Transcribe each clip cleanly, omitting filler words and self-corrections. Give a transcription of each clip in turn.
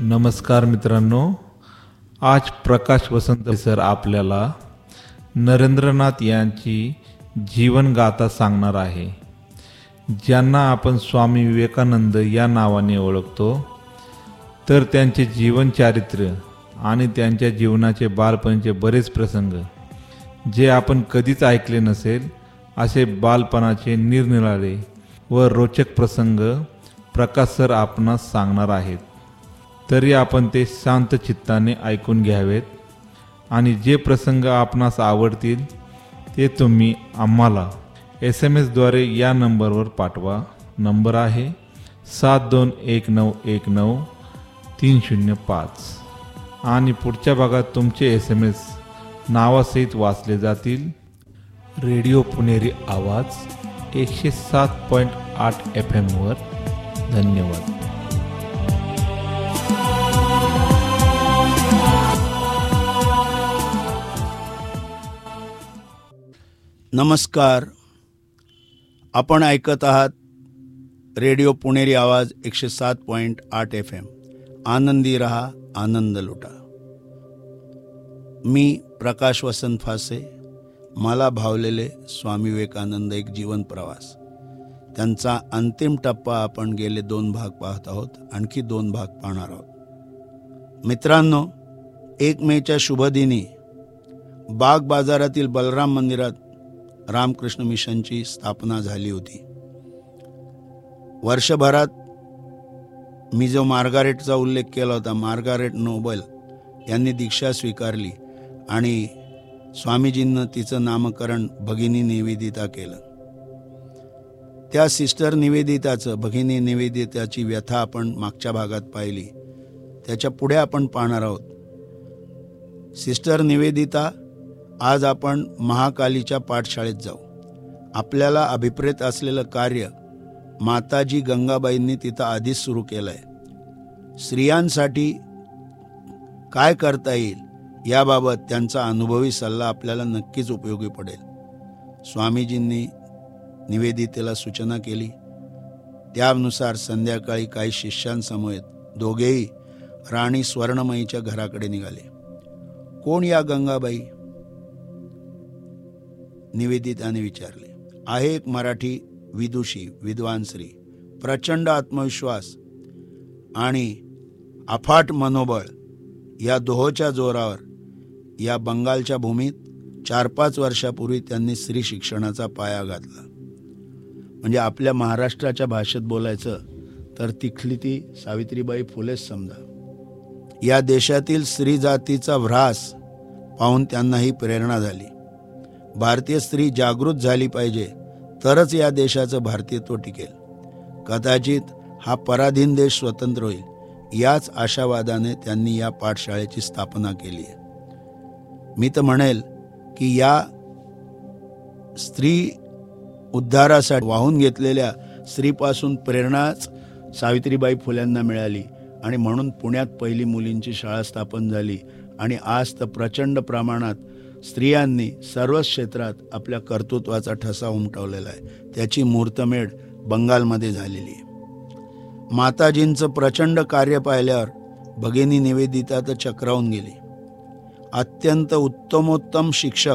नमस्कार मित्रांनो, आज प्रकाश वसंत सर आपल्याला नरेंद्रनाथ यांची जीवनगाथा सांगणार आहे, ज्यांना आपण स्वामी विवेकानंद या नावाने ओळखतो. तर त्यांचे जीवनचारित्र्य आणि त्यांच्या जीवनाचे बालपणीचे बरेच प्रसंग जे आपण कधीच ऐकले नसेल असे बालपणाचे निरनिराळे व रोचक प्रसंग प्रकाश सर आपणास सांगणार आहेत. तरी आपण ते शांत चित्ताने ऐकून घ्यावेत आणि जे प्रसंग आपणास आवडतील ते तुम्ही आम्हाला SMS द्वारे या नंबरवर पाठवा. नंबर आहे 7219193005 आणि पुढच्या भागात तुमचे SMS नावासहित वाचले जातील. रेडिओ पुणेरी आवाज 107.8 FM वर. धन्यवाद. नमस्कार. आपण ऐकत आहात रेडिओ पुणेरी आवाज 107.8 FM. आनंदी रहा, आनंद लुटा. मी प्रकाश वसंत फासे. मला भावलेले स्वामी विवेकानंद एक जीवन प्रवास, त्यांचा अंतिम टप्पा आपण गेले 2 भाग पाहत आहोत. आणखी 2 भाग पाहणार आहोत. मित्रांनो, 1 मेच्या शुभदिनी बाग बाजारातील बलराम मंदिरात रामकृष्ण मिशनची स्थापना झाली होती. वर्षभरात मी जो मार्गारेटचा उल्लेख केला होता, मार्गारेट नोबल यांनी दीक्षा स्वीकारली आणि स्वामीजींना तिचं नामकरण भगिनी निवेदिता केलं. त्या सिस्टर निवेदिताचं, भगिनी निवेदिताची व्यथा आपण मागच्या भागात पाहिली. त्याच्या पुढे आपण पाहणार आहोत. सिस्टर निवेदिता, आज आपण महाकालीच्या पाठशाळेत जाऊ. आपल्याला अभिप्रेत असलेलं कार्य माताजी गंगाबाईंनी तिथं आधीच सुरू केलंय. स्त्रियांसाठी काय करता येईल याबाबत त्यांचा अनुभवी सल्ला आपल्याला नक्कीच उपयोगी पडेल. स्वामीजींनी निवेदितेला सूचना केली. त्यानुसार संध्याकाळी काही शिष्यांसमवेत दोघेही राणी स्वर्णमयीच्या घराकडे निघाले. कोण या गंगाबाई? निवेदिताने विचारले. आहे एक मराठी विदुषी, विद्वान स्त्री. प्रचंड आत्मविश्वास आणि अफाट मनोबळ या दोहोच्या जोरावर या बंगालच्या भूमीत 4-5 वर्षापूर्वी त्यांनी स्त्री शिक्षणाचा पाया घातला. म्हणजे आपल्या महाराष्ट्राच्या भाषेत बोलायचं तर तिथली ती सावित्रीबाई फुलेच समजा. या देशातील स्त्री जातीचा ऱ्हास पाहून त्यांना ही प्रेरणा झाली. भारतीय स्त्री जागृत झाली पाहिजे, तरच या देशाचं भारतीयत्व टिकेल. कदाचित हा पराधीन देश स्वतंत्र होईल. याच आशावादाने त्यांनी या पाठशाळेची स्थापना केली आहे. मी तर म्हणेल की या स्त्री उद्धारासाठी वाहून घेतलेल्या स्त्रीपासून प्रेरणाच सावित्रीबाई फुल्यांना मिळाली आणि म्हणून पुण्यात पहिली मुलींची शाळा स्थापन झाली. आणि आज तर प्रचंड प्रमाणात स्त्रियांनी सर्वच क्षेत्रात आपल्या कर्तृत्वाचा ठसा उमटवलेला आहे. त्याची मुहूर्तमेढ बंगालमध्ये झालेली आहे. माताजींचं प्रचंड कार्य पाहिल्यावर भगिनी निवेदिता तर चक्रावून गेली. अत्यंत उत्तमोत्तम शिक्षक,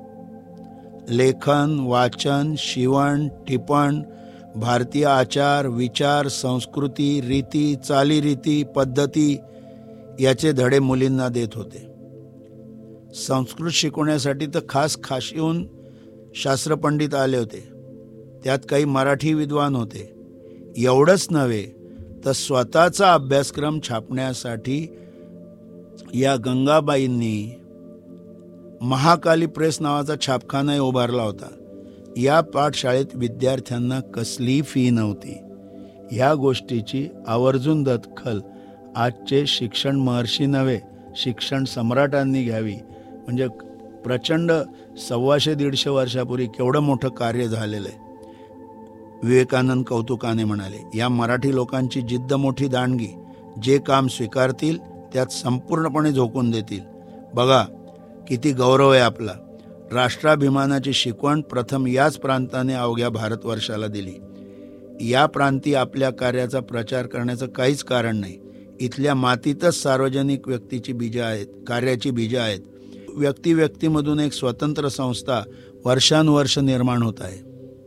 लेखन, वाचन, शिवण, टिपण, भारतीय आचार, विचार, संस्कृती, रीती, चालीरीती, पद्धती याचे धडे मुलींना देत होते. संस्कृत शिकवण्यासाठी तर खास खाशीहून शास्त्रपंडित आले होते. त्यात काही मराठी विद्वान होते. एवढंच नव्हे तर स्वतःचा अभ्यासक्रम छापण्यासाठी या गंगाबाईंनी महाकाली प्रेस नावाचा छापखानाही उभारला होता. या पाठशाळेत विद्यार्थ्यांना कसलीही फी नव्हती. ह्या गोष्टीची आवर्जून दखल आजचे शिक्षण महर्षी नव्हे, शिक्षण सम्राटांनी घ्यावी. म्हणजे प्रचंड 125-150 वर्षापूर्वी केवढं मोठं कार्य झालेलं आहे. विवेकानंद कौतुकाने म्हणाले, या मराठी लोकांची जिद्द मोठी दांडगी. जे काम स्वीकारतील त्यात संपूर्णपणे झोकून देतील. बघा किती गौरव आहे आपला. राष्ट्राभिमानाची शिकवण प्रथम याच प्रांताने अवघ्या भारतवर्षाला दिली. या प्रांती आपल्या कार्याचा प्रचार करण्याचं काहीच कारण नाही. इथल्या मातीतच सार्वजनिक व्यक्तीची बीजं आहेत, कार्याची बीजं आहेत. व्यक्तीमधून एक स्वतंत्र संस्था वर्षानुवर्ष निर्माण होत आहे.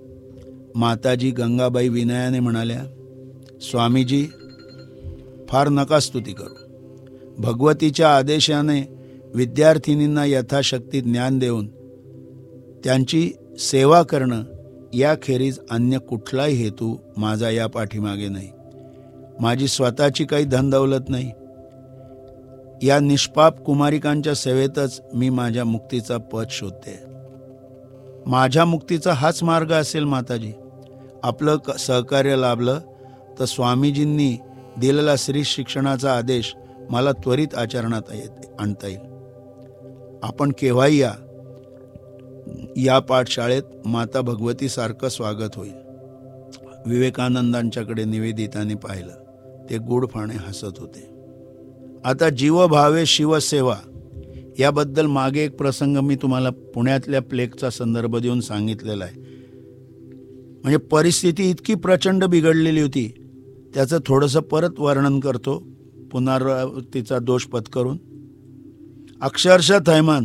माताजी गंगाबाई विनयाने म्हणाल्या, स्वामीजी फार नका स्तुती करू. भगवतीच्या आदेशाने विद्यार्थिनींना यथाशक्ती ज्ञान देऊन त्यांची सेवा करणं याखेरीज अन्य कुठलाही हेतू माझा या पाठीमागे नाही. माझी स्वतःची काही धनदौलत नाही. या निष्पाप कुमारिकांच्या सेवेतच मी माझ्या मुक्तीचा पथ शोधते. माझ्या मुक्तीचा हाच मार्ग असेल माताजी. आपलं सहकार्य लाभलं तर स्वामीजींनी दिलेला स्त्री शिक्षणाचा आदेश मला त्वरित आचरणात आणता येईल. आपण केव्हाही या पाठशाळेत माता भगवतीसारखं स्वागत होईल. विवेकानंदांच्याकडे निवेदिताने पाहिलं. ते गूढपणे हसत होते. आता जीवभावे शिवसेवा याबद्दल मागे एक प्रसंग मी तुम्हाला पुण्यातल्या प्लेगचा संदर्भ देऊन सांगितलेला आहे. म्हणजे परिस्थिती इतकी प्रचंड बिघडलेली होती. त्याचं थोडंसं परत वर्णन करतो, पुनरावृत्तीचा दोष पत्करून. अक्षरशः थैमान.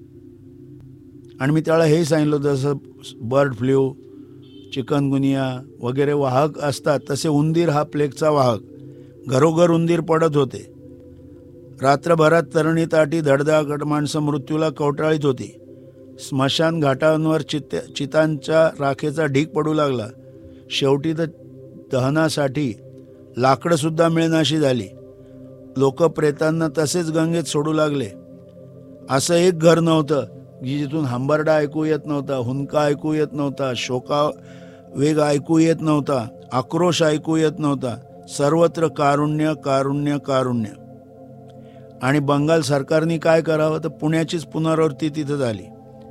आणि मी त्याला हे सांगितलं, जसं बर्ड फ्लू, चिकनगुनिया वगैरे वाहक असतात तसे उंदीर हा प्लेगचा वाहक. घरोघर उंदीर पडत होते. रात्रभरात तरुणी ताटी धडधाकट माणसं मृत्यूला कवटाळीत होती. स्मशान घाटांवर चितांच्या राखेचा ढीग पडू लागला. शेवटी तर दहनासाठी लाकडं सुद्धा मिळेनाशी झाली. लोक प्रेतांना तसेच गंगेत सोडू लागले. असं एक घर नव्हतं की जिथून हंबरडा ऐकू येत नव्हता, हुंका ऐकू येत नव्हता, शोका वेग ऐकू येत नव्हता, आक्रोश ऐकू येत नव्हता. सर्वत्र कारुण्य कारुण्य कारुण्य. आणि बंगाल सरकारने काय करावं तर पुण्याचीच पुनरावृत्ती तिथं झाली.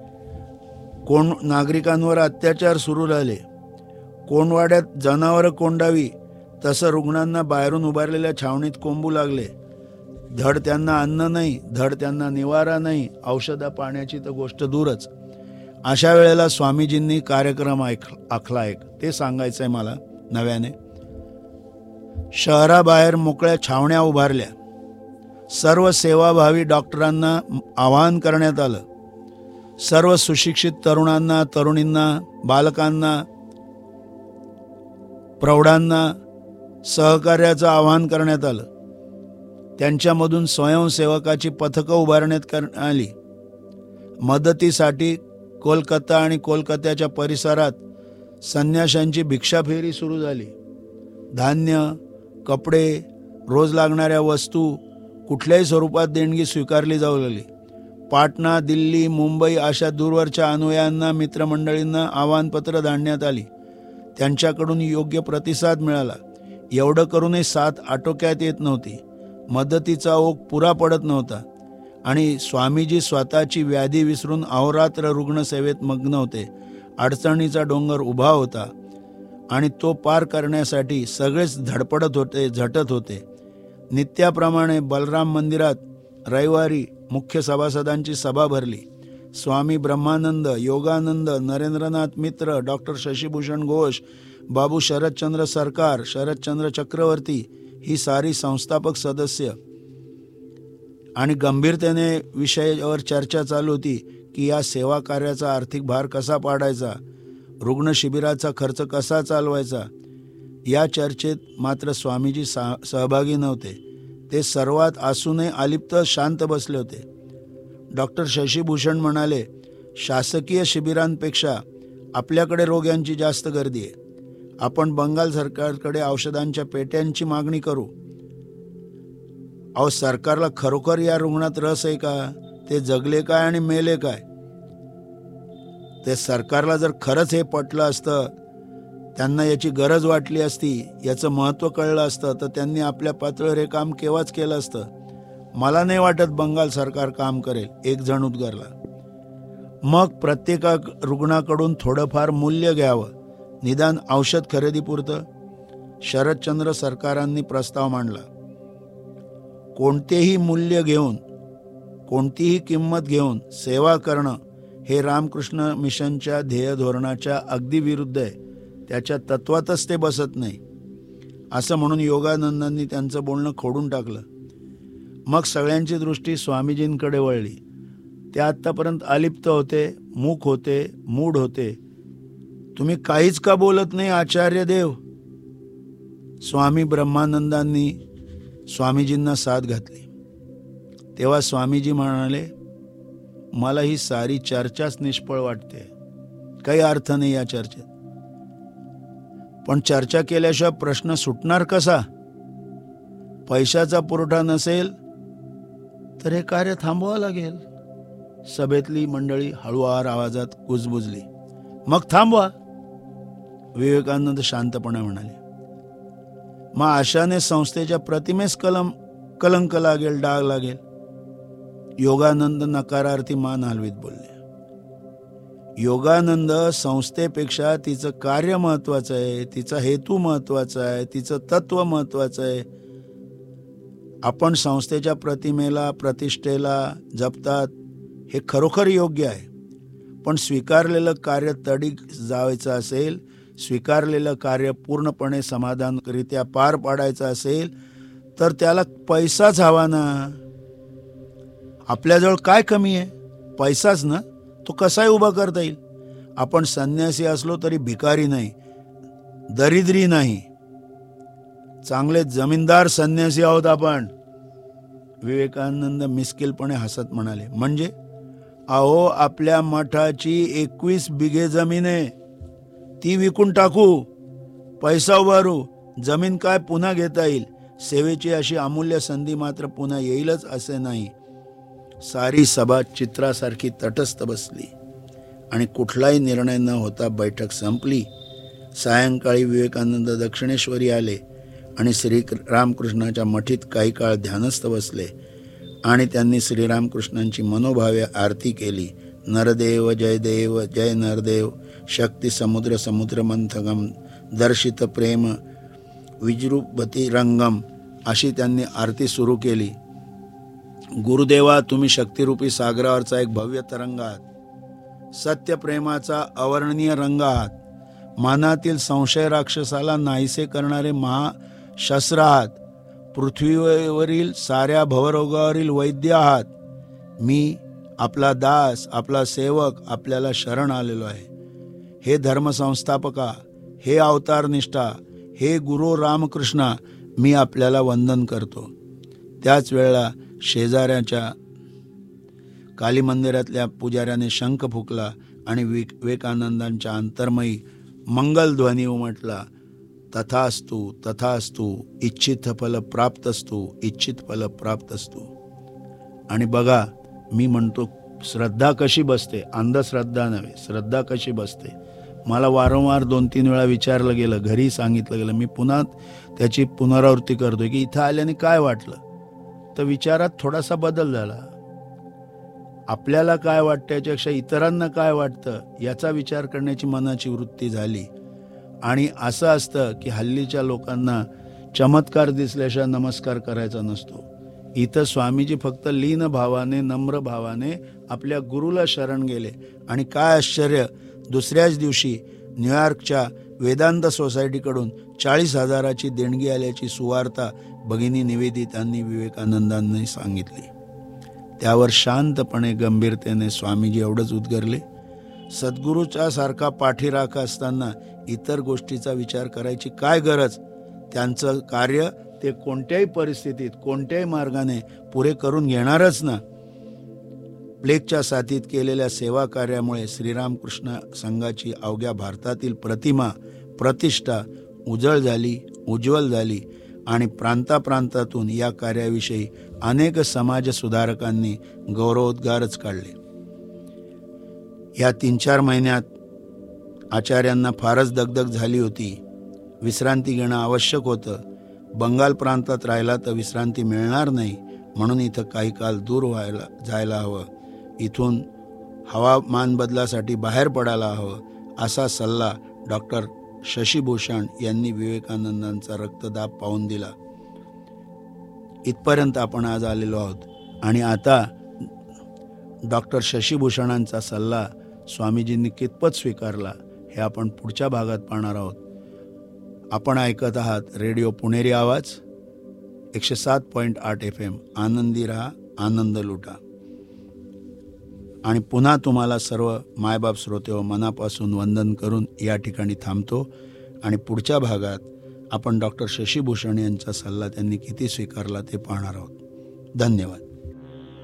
नागरिकांवर अत्याचार सुरू झाले. कोंडवाड्यात जनावरं कोंडावी तसं रुग्णांना बाहेरून उभारलेल्या छावणीत कोंबू लागले. धड त्यांना अन्न नाही, धड त्यांना निवारा नाही, औषधा पाण्याची तर गोष्ट दूरच. अशा वेळेला स्वामीजींनी कार्यक्रम आखला एक. ते सांगायचंय मला नव्याने. शहराबाहेर मोकळ्या छावण्या उभारल्या. सर्व सेवाभावी डॉक्टरांना आवाहन करण्यात आलं. सर्व सुशिक्षित तरुणांना, तरुणींना, बालकांना, प्रौढांना सहकार्याचं आवाहन करण्यात आलं. त्यांच्यामधून स्वयंसेवकाची पथकं उभारण्यात आली. मदतीसाठी कोलकाता आणि कोलकात्याच्या परिसरात संन्याशांची भिक्षाफेरी सुरू झाली. धान्य, कपडे, रोज लागणाऱ्या वस्तू कुठल्याही स्वरूपात देणगी स्वीकारली जाऊ लागली. पाटणा, दिल्ली, मुंबई अशा दूरवरच्या अनुयायांना, मित्रमंडळींना आवाहनपत्र धाडण्यात आली. त्यांच्याकडून योग्य प्रतिसाद मिळाला. एवढं करूनही साथ आटोक्यात येत नव्हती. मदतीचा ओघ पुरा पडत नव्हता. आणि स्वामीजी स्वतःची व्याधी विसरून अहोरात्र रुग्णसेवेत मग्न होते. अडचणीचा डोंगर उभा होता आणि तो पार करण्यासाठी सगळेच धडपडत होते, झटत होते. नित्याप्रमाणे बलराम मंदिरात रविवारी मुख्य सभासदांची सभा भरली. स्वामी ब्रह्मानंद, योगानंद, नरेंद्रनाथ मित्र, डॉक्टर शशीभूषण घोष, बाबू शरदचंद्र सरकार, शरदचंद्र चक्रवर्ती ही सारी संस्थापक सदस्य. आणि गंभीरतेने विषयावर चर्चा चालू होती की या सेवा कार्याचा आर्थिक भार कसा पाडायचा, रुग्ण शिबिराचा खर्च कसा चालवायचा. या चर्चेत मात्र स्वामीजी सहभागी नव्हते. ते सर्वात असूनही अलिप्त शांत बसले होते. डॉक्टर शशीभूषण म्हणाले, शासकीय शिबिरांपेक्षा आपल्याकडे रोग्यांची जास्त गर्दी आहे. आपण बंगाल सरकारकडे औषधांच्या पेट्यांची मागणी करू. अहो, सरकारला खरोखर या रुग्णात रस आहे का? ते जगले काय आणि मेले काय? ते सरकारला जर खरंच हे पटलं असतं, त्यांना याची गरज वाटली असती, याचं महत्त्व कळलं असतं, तर त्यांनी आपल्या पातळीवर हे काम केव्हाच केलं असतं. मला नाही वाटत बंगाल सरकार काम करेल, एक जण उद्गारला. मग प्रत्येका रुग्णाकडून थोडंफार मूल्य घ्यावं, निदान औषध खरेदीपुरतं. शरदचंद्र सरकारांनी प्रस्ताव मांडला. कोणतेही मूल्य घेऊन, कोणतीही किंमत घेऊन सेवा करणं हे रामकृष्ण मिशनच्या ध्येय धोरणाच्या अगदी विरुद्ध आहे. त्याच्या तत्वातच ते बसत नाही. असं म्हणून योगानंदांनी त्यांचं बोलणं खोडून टाकलं. मग सगळ्यांची दृष्टी स्वामीजींकडे वळली. ते आत्तापर्यंत अलिप्त होते, मूक होते, मूढ होते. तुम्ही काहीच का बोलत नाही आचार्य देव? स्वामी ब्रह्मानंदांनी स्वामीजींना साथ घातली. तेव्हा स्वामीजी म्हणाले, मला ही सारी चर्चाच निष्फळ वाटते, काही अर्थ नाही या चर्चेत. पण चर्चा केल्याशिवाय प्रश्न सुटणार कसा? पैशाचा पुरवठा नसेल तर हे कार्य थांबवावं लागेल. सभेतली मंडळी हळुवार आवाजात कुजबुजली. मग थांबवा, विवेकानंद शांतपणे म्हणाले. मग अशाने संस्थेच्या प्रतिमेस कलंक लागेल, डाग लागेल. योगानंद नकारार्थी मान हलवीत बोलले. योगानंद, संस्थेपेक्षा तिचं कार्य महत्वाचं आहे, तिचा हेतू महत्वाचा आहे, तिचं तत्व महत्वाचं आहे. आपण संस्थेच्या प्रतिमेला, प्रतिष्ठेला जपतात हे खरोखर योग्य आहे. पण स्वीकारलेलं कार्य तडीक जायचं असेल, स्वीकारलेलं कार्य पूर्णपणे समाधानकरित्या पार पाडायचं असेल तर त्याला पैसाच हवा ना. आपल्याजवळ काय कमी आहे? पैसाच ना. तो कसाही उभा करता येईल. आपण संन्यासी असलो तरी भिकारी नाही, दरिद्री नाही, चांगले जमीनदार संन्यासी आहोत आपण. विवेकानंद मिस्किलपणे हसत म्हणाले, म्हणजे? अहो, आपल्या मठाची 21 बिघे जमीन आहे, ती विकून टाकू, पैसा उभारू. जमीन काय पुन्हा घेता येईल. सेवेची अशी अमूल्य संधी मात्र पुन्हा येईलच असे नाही. सारी सभा चित्रासारखी तटस्थ बसली आणि कुठलाही निर्णय न होता बैठक संपली. सायंकाळी विवेकानंद दक्षिणेश्वरी आले आणि श्रीरामकृष्णाच्या मठीत काही काळ ध्यानस्थ बसले आणि त्यांनी श्रीरामकृष्णांची मनोभावे आरती केली. नरदेव जय देव, जय नरदेव, शक्ती समुद्र समुद्र मंथगम, दर्शित प्रेम विजृंभती रंगम, अशी त्यांनी आरती सुरू केली. गुरुदेवा, तुम्ही शक्तिरूपी सागरावरचा एक भव्य तरंग आहात, सत्य प्रेमाचा अवर्णनीय रंग आहात, मनातील संशय राक्षसाला नाहीसे करणारे महाशस्त्र आहात, पृथ्वीवरील साऱ्या भवरोगावरील वैद्य आहात. मी आपला दास, आपला सेवक आपल्याला शरण आलेलो आहे. हे धर्मसंस्थापका, हे अवतारनिष्ठा, हे गुरु रामकृष्णा, मी आपल्याला वंदन करतो. त्याच वेळेला शेजाऱ्याच्या काली मंदिरातल्या पुजाऱ्याने शंख फुकला आणि विवेकानंदांच्या अंतर्मयी मंगलध्वनी उमटला. तथास्तु तथास्तु, इच्छित फल प्राप्तस्तु, इच्छित फल प्राप्तस्तु. आणि बघा, मी म्हणतो श्रद्धा कशी बसते, अंधश्रद्धा नव्हे, श्रद्धा कशी बसते. मला वारंवार 2-3 वेळा विचारलं गेलं, घरी सांगितलं गेलं. मी पुन्हा त्याची पुनरावृत्ती करतोय की इथं आल्याने काय वाटलं. तर विचारात थोडासा बदल झाला. आपल्याला काय वाटतं याच्यापेक्षा इतरांना काय वाटतं याचा विचार करण्याची मनाची वृत्ती झाली. आणि असं असतं की हल्लीच्या लोकांना चमत्कार दिसल्याशिवाय नमस्कार करायचा नसतो. इथं स्वामीजी फक्त लीन भावाने, नम्र भावाने आपल्या गुरुला शरण गेले. आणि काय आश्चर्य, दुसऱ्याच दिवशी न्यूयॉर्कच्या वेदांत सोसायटीकडून 40,000ची देणगी आल्याची सुवार्ता भगिनी निवेदितांनी विवेकानंदांनी सांगितली. त्यावर शांतपणे, गंभीरतेने स्वामीजी एवढंच उद्गारले, सद्गुरूच्या सारखा पाठीराखा असताना इतर गोष्टीचा विचार करायची काय गरज. त्यांचं कार्य ते कोणत्याही परिस्थितीत, कोणत्याही मार्गाने पुरे करून घेणारच ना. प्लेगच्या साथीत केलेल्या सेवा कार्यामुळे श्रीरामकृष्ण संघाची अवघ्या भारतातील प्रतिमा, प्रतिष्ठा उज्ज्वल झाली आणि प्रांताप्रांतातून या कार्याविषयी अनेक समाज सुधारकांनी गौरवोद्गारच काढले. या 3-4 महिन्यात आचार्यांना फारच दगदग झाली होती. विश्रांती घेणं आवश्यक होतं. बंगाल प्रांतात राहिला तर विश्रांती मिळणार नाही, म्हणून इथं काही काळ दूर जायला हवं, इथून हवामान बदलासाठी बाहेर पडायला हवं, असा सल्ला डॉक्टर शशीभूषण यांनी विवेकानंदांचा रक्तदाब पाहून दिला. इथपर्यंत आपण आज आलेलो आहोत. आणि आता डॉक्टर शशीभूषणांचा सल्ला स्वामीजींनी कितपत स्वीकारला हे आपण पुढच्या भागात पाहणार आहोत. आपण ऐकत आहात रेडिओ पुणेरी आवाज 107.8 FM. आनंदी राहा, आनंद लुटा. आणि पुन्हा तुम्हाला सर्व मायबाप श्रोते मनापासून वंदन करून या ठिकाणी थांबतो. आणि पुढच्या भागात आपण डॉक्टर शशी भूषण यांचा सल्ला त्यांनी किती स्वीकारला ते पाहणार आहोत. धन्यवाद.